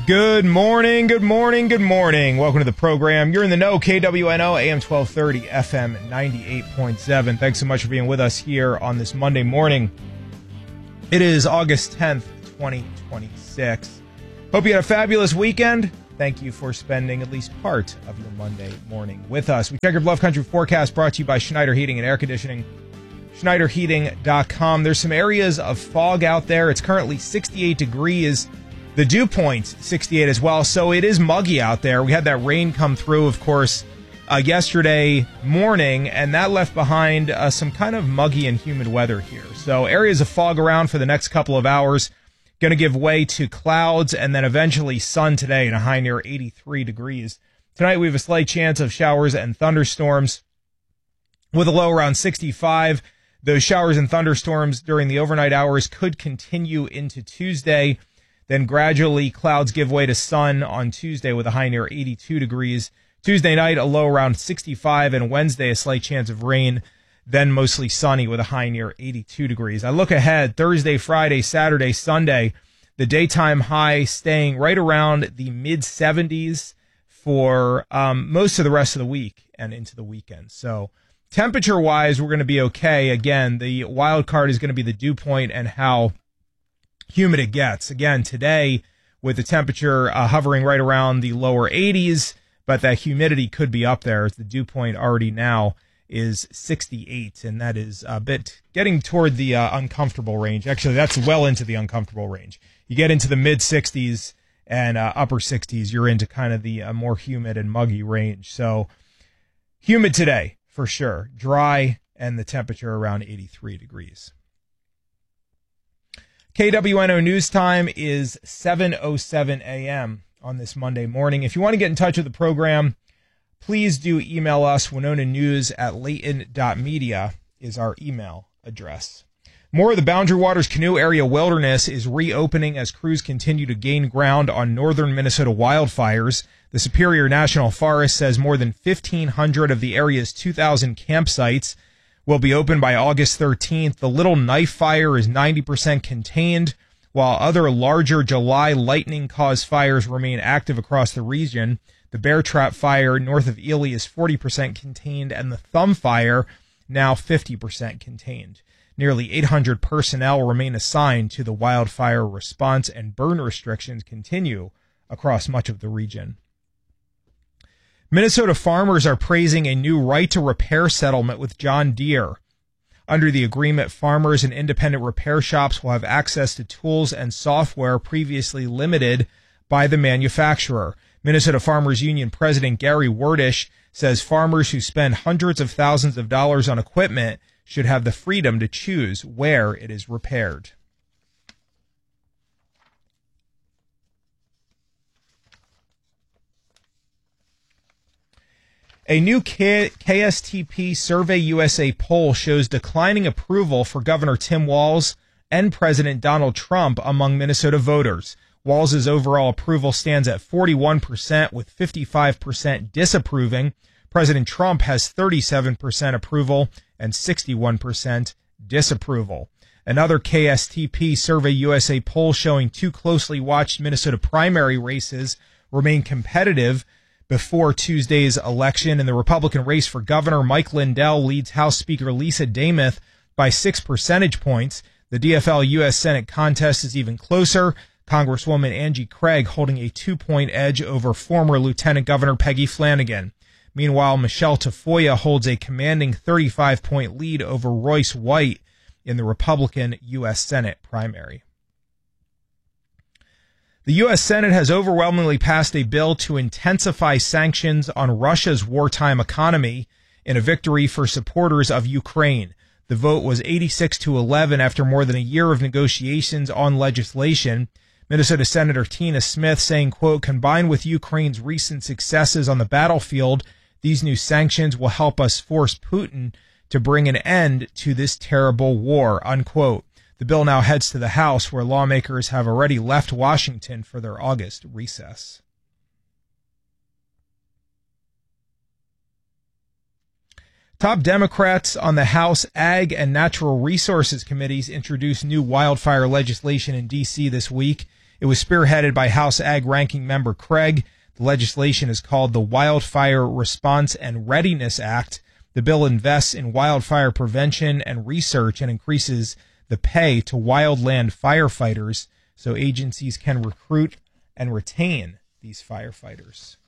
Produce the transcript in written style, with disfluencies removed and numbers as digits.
Good morning, good morning, good morning. Welcome to the program. You're in the know, KWNO, AM 1230, FM 98.7. Thanks so much for being with us here on this Monday morning. It is August 10th, 2026. Hope you had a fabulous weekend. Thank you for spending at least part of your Monday morning with us. We check your Bluff Country forecast brought to you by Schneider Heating and Air Conditioning. SchneiderHeating.com. There's some areas of fog out there. It's currently 68 degrees. The dew point, 68 as well, so it is muggy out there. We had that rain come through, of course, yesterday morning, and that left behind some kind of muggy and humid weather here. So areas of fog around for the next couple of hours, going to give way to clouds and then eventually sun today in a high near 83 degrees. Tonight we have a slight chance of showers and thunderstorms with a low around 65. Those showers and thunderstorms during the overnight hours could continue into Tuesday. Then gradually clouds give way to sun on Tuesday with a high near 82 degrees. Tuesday night, a low around 65, and Wednesday, a slight chance of rain, then mostly sunny with a high near 82 degrees. I look ahead, Thursday, Friday, Saturday, Sunday, the daytime high staying right around the mid-70s for most of the rest of the week and into the weekend. So temperature-wise, we're going to be okay. Again, the wild card is going to be the dew point and how humid it gets. Again, today with the temperature hovering right around the lower 80s, but that humidity could be up there as the dew point already now is 68, and that is a bit getting toward the uncomfortable range. Actually, that's well into the uncomfortable range. You get into the mid 60s and upper 60s, you're into kind of the more humid and muggy range. So humid today for sure, dry, and the temperature around 83 degrees. KWNO News Time is 7:07 a.m. on this Monday morning. If you want to get in touch with the program, please do email us. WinonaNews@layton.media is our email address. More of the Boundary Waters Canoe Area Wilderness is reopening as crews continue to gain ground on northern Minnesota wildfires. The Superior National Forest says more than 1,500 of the area's 2,000 campsites will be open by August 13th. The Little Knife Fire is 90% contained, while other larger July lightning-caused fires remain active across the region. The Bear Trap Fire north of Ely is 40% contained, and the Thumb Fire now 50% contained. Nearly 800 personnel remain assigned to the wildfire response, and burn restrictions continue across much of the region. Minnesota farmers are praising a new right-to-repair settlement with John Deere. Under the agreement, farmers and independent repair shops will have access to tools and software previously limited by the manufacturer. Minnesota Farmers Union President Gary Werdish says farmers who spend hundreds of thousands of dollars on equipment should have the freedom to choose where it is repaired. A new KSTP Survey USA poll shows declining approval for Governor Tim Walz and President Donald Trump among Minnesota voters. Walz's overall approval stands at 41%, with 55% disapproving. President Trump has 37% approval and 61% disapproval. Another KSTP Survey USA poll showing two closely watched Minnesota primary races remain competitive before Tuesday's election. In the Republican race for governor, Mike Lindell leads House Speaker Lisa Damoth by 6 percentage points. The DFL U.S. Senate contest is even closer. Congresswoman Angie Craig holding a 2-point edge over former Lieutenant Governor Peggy Flanagan. Meanwhile, Michelle Tafoya holds a commanding 35-point lead over Royce White in the Republican U.S. Senate primary. The U.S. Senate has overwhelmingly passed a bill to intensify sanctions on Russia's wartime economy in a victory for supporters of Ukraine. The vote was 86-11 after more than a year of negotiations on legislation. Minnesota Senator Tina Smith saying, quote, "Combined with Ukraine's recent successes on the battlefield, these new sanctions will help us force Putin to bring an end to this terrible war," unquote. The bill now heads to the House, where lawmakers have already left Washington for their August recess. Top Democrats on the House Ag and Natural Resources Committees introduced new wildfire legislation in D.C. this week. It was spearheaded by House Ag Ranking Member Craig. The legislation is called the Wildfire Response and Readiness Act. The bill invests in wildfire prevention and research and increases the pay to wildland firefighters so agencies can recruit and retain these firefighters.